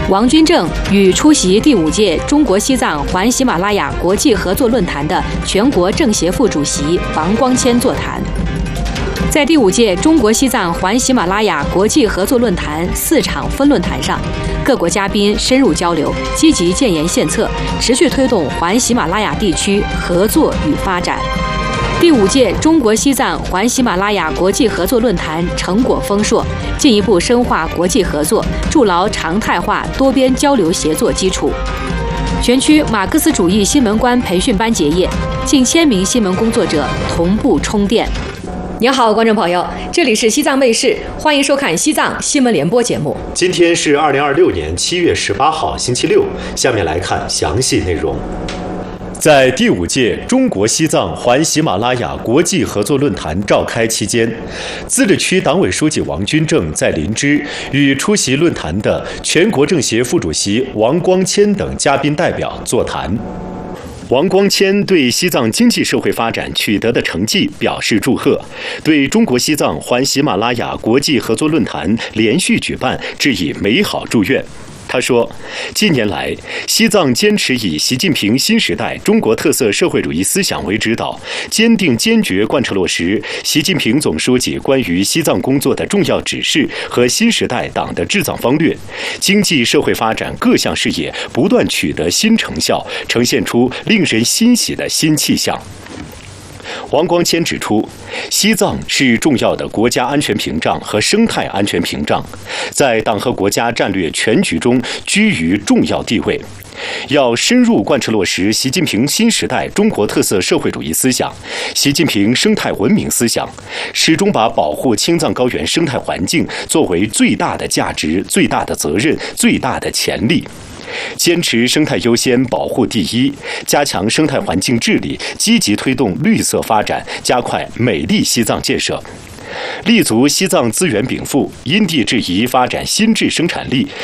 王军正与出席第5届中国西藏环喜马拉雅国际合作论坛的全国政协副主席王光谦座谈。在第5届中国西藏环喜马拉雅国际合作论坛4场分论坛上，各国嘉宾深入交流，积极建言献策，持续推动环喜马拉雅地区合作与发展。第5届中国西藏环喜马拉雅国际合作论坛成果丰硕，进一步深化国际合作，筑牢常态化多边交流协作基础。全区马克思主义新闻官培训班结业，近1000名新闻工作者同步充电。您好，观众朋友，这里是西藏卫视，欢迎收看西藏新闻联播节目。 今天是2026年7月18号，星期六。下面来看详细内容。在第5届中国西藏环喜马拉雅国际合作论坛召开期间，自治区党委书记王军正在林芝与出席论坛的全国政协副主席王光谦等嘉宾代表座谈。王光谦对西藏经济社会发展取得的成绩表示祝贺，对中国西藏环喜马拉雅国际合作论坛连续举办致以美好祝愿。他说，近年来，西藏坚持以习近平新时代中国特色社会主义思想为指导，坚定坚决贯彻落实习近平总书记关于西藏工作的重要指示和新时代党的治藏方略，经济社会发展各项事业不断取得新成效，呈现出令人欣喜的新气象。王光谦指出，西藏是重要的国家安全屏障和生态安全屏障，在党和国家战略全局中居于重要地位。要深入贯彻落实习近平新时代中国特色社会主义思想、习近平生态文明思想，始终把保护青藏高原生态环境作为最大的价值、最大的责任、最大的潜力。坚持生态优先、保护第一，加强生态环境治理，积极推动绿色发展，加快美丽西藏建设。立足西藏资源禀赋，因地制宜发展新质生产力，